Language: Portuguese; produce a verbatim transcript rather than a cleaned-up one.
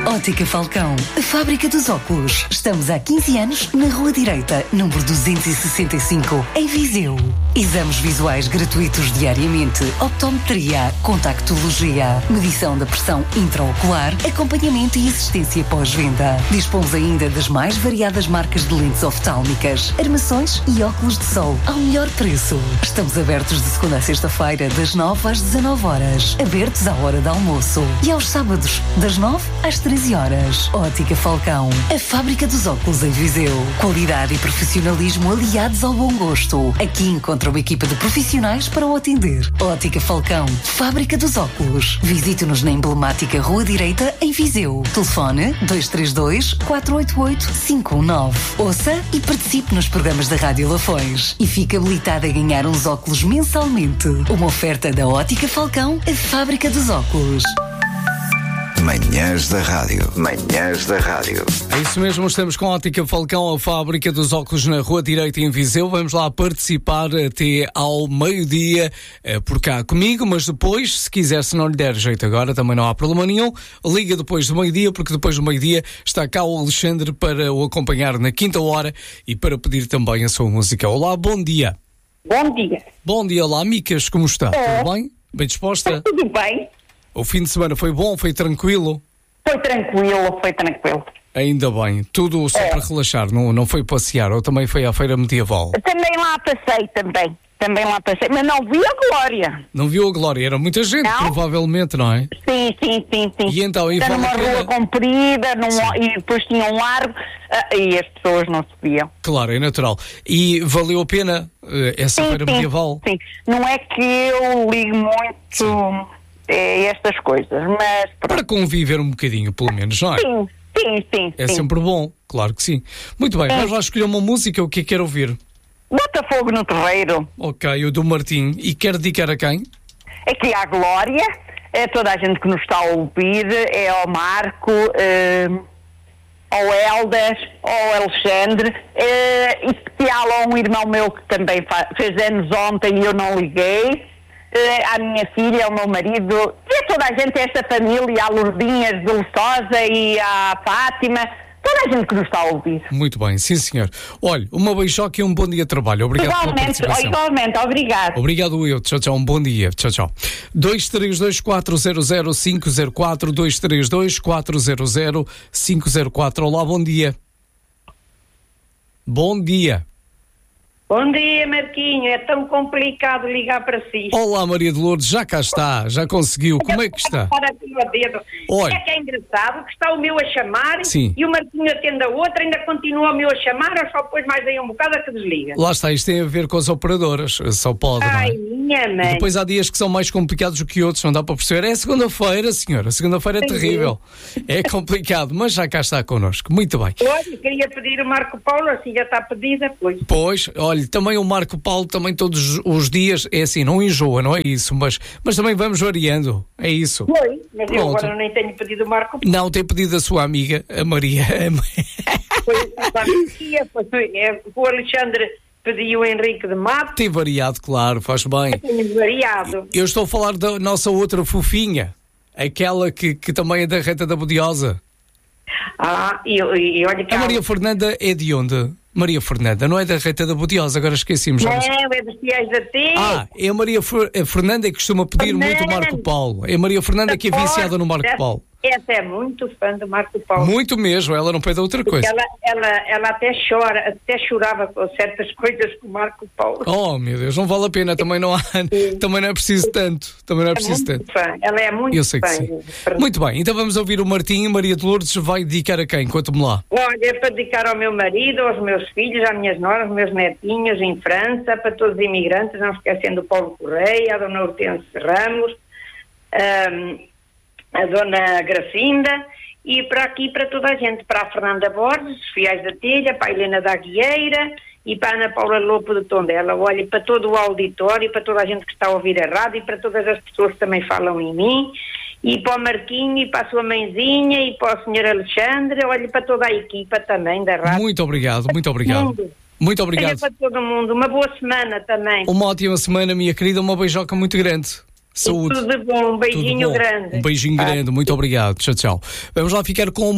Ótica Falcão, a fábrica dos óculos. Estamos há quinze anos na Rua Direita, número duzentos e sessenta e cinco, em Viseu. Exames visuais gratuitos diariamente, optometria, contactologia, medição da pressão intraocular, acompanhamento e assistência pós-venda. Dispomos ainda das mais variadas marcas de lentes oftálmicas, armações e óculos de sol ao melhor preço. Estamos abertos de segunda a sexta-feira, das nove às dezanove horas. Abertos à hora de almoço. E aos sábados, das nove às treze horas. Ótica Falcão, a fábrica dos óculos em Viseu. Qualidade e profissionalismo aliados ao bom gosto. Aqui encontra uma equipa de profissionais para o atender. Ótica Falcão, fábrica dos óculos. Visite-nos na emblemática Rua Direita, em Viseu. Telefone dois três dois, quatro oito oito, cinco um nove. Ouça e participe nos programas da Rádio Lafões. E fique habilitado a ganhar uns óculos mensalmente. Uma oferta da Ótica Falcão, a fábrica dos óculos. Manhãs da Rádio. Manhãs da Rádio. É isso mesmo, estamos com a Ótica Falcão, a fábrica dos óculos na Rua Direita em Viseu. Vamos lá participar até ao meio-dia por cá comigo, mas depois, se quiser, se não lhe der jeito agora, também não há problema nenhum, liga depois do meio-dia, porque depois do meio-dia está cá o Alexandre para o acompanhar na quinta hora e para pedir também a sua música. Olá, bom dia. Bom dia. Bom dia, olá, Micas, como está? É. Tudo bem? Bem disposta? Está tudo bem. O fim de semana foi bom, foi tranquilo? Foi tranquilo, foi tranquilo. Ainda bem, tudo só É. para relaxar, não, não foi passear, ou também foi à feira medieval? Também lá passei, também. Também lá passei, mas não vi a Glória. Não viu a Glória? Era muita gente, Não. provavelmente, não é? Sim, sim, sim, sim. E então, e Era vale numa a pena? rua comprida, num, e depois tinha um largo, ah, e as pessoas não subiam. Claro, é natural. E valeu a pena eh, essa Sim, feira sim, medieval? sim. Não é que eu ligo muito a estas coisas, mas... Para conviver um bocadinho, pelo menos, não é? Sim, sim, sim. É sim. sempre bom, claro que sim. Muito bem, É. vamos lá escolher uma música, o que é que quer ouvir? Bota fogo no terreiro. Ok, o do Martim. E quer dedicar a quem? Aqui há a Glória, é toda a gente que nos está a ouvir, é ao Marco, eh, ao Eldas, ao Alexandre, eh, em especial a um irmão meu que também fa- fez anos ontem e eu não liguei, eh, à minha filha, ao meu marido, e a toda a gente, a esta família, à Lourdinhas de Luçosa e à Fátima, toda a gente que nos está a ouvir. Muito bem, sim senhor. Olha, uma beijoca e um bom dia de trabalho. Obrigado pela Igualmente, participação. igualmente, obrigado. Obrigado eu, tchau, tchau, um bom dia, tchau, tchau. dois três dois, quatro zero zero, cinco zero quatro, dois três dois, quatro zero zero, cinco zero quatro. Olá, bom dia. Bom dia. Bom dia, Marquinho. É tão complicado ligar para si. Olá, Maria de Lourdes, já cá está, já conseguiu, como é que está? Para aqui o dedo. Olha. É que é engraçado que está o meu a chamar Sim. e o Marquinho atende a outra, ainda continua o meu a chamar, eu só depois mais aí um bocado a que desliga. Lá está, isto tem a ver com as operadoras, só pode, não é? Ai, minha mãe. Depois há dias que são mais complicados do que outros, não dá para perceber. É segunda-feira, senhora, segunda-feira é Sim. terrível. É complicado, mas já cá está connosco, muito bem. Olha, queria pedir o Marco Paulo, assim já está pedida, pois. Pois, olha, também o Marco Paulo, também todos os dias, é assim, não enjoa, não é isso, mas, mas também vamos variando, é isso. Foi, mas eu Pronto. agora nem tenho pedido o Marco Paulo. Não, tem pedido a sua amiga, a Maria. Foi a Maria, foi, é, o Alexandre pediu o Henrique de Mato, Tem variado, claro, faz bem. tenho variado. Eu estou a falar da nossa outra fofinha, aquela que, que também é da Reta da Bodiosa. Ah, e, e, e olha que A há- Maria Fernanda é de onde? Maria Fernanda, não é da Reta da Bodiosa, agora esqueci-me já. Não, é dos fiéis da T. Ah, é a Maria Fer- a Fernanda que costuma pedir Fernanda. muito o Marco Paulo. É a Maria Fernanda que é viciada no Marco Essa- Paulo. Essa é muito fã do Marco Paulo. Muito mesmo, ela não pede outra coisa. Ela, ela, ela até chora, até chorava com certas coisas com o Marco Paulo. Oh, meu Deus, não vale a pena, também não há, também não é preciso tanto, também não é É preciso muito tanto. fã, ela é muito Eu sei que fã. sim. Muito bem, então vamos ouvir o Martim. Maria de Lourdes vai dedicar a quem? Conta-me lá. Olha, é para dedicar ao meu marido, aos meus filhos, às minhas noras, aos meus netinhos em França, para todos os imigrantes, não esquecendo o Paulo Correia, a dona Hortense Ramos, ahm, a dona Gracinda, e para aqui para toda a gente, para a Fernanda Borges, Fiais da Telha, para a Helena da Aguieira e para a Ana Paula Lopo de Tondela. Olha, para todo o auditório, para toda a gente que está a ouvir a rádio e para todas as pessoas que também falam em mim, e para o Marquinho e para a sua mãezinha e para o senhor Alexandre, olha, para toda a equipa também da rádio. Muito obrigado, muito obrigado. mundo. Muito Olha, obrigado. para todo mundo, uma boa semana também. Uma ótima semana, minha querida, uma beijoca muito grande. Saúde. Tudo de bom, um beijinho Tudo bom. grande. Um beijinho Tá. grande, muito obrigado. Tchau, tchau. Vamos lá ficar com uma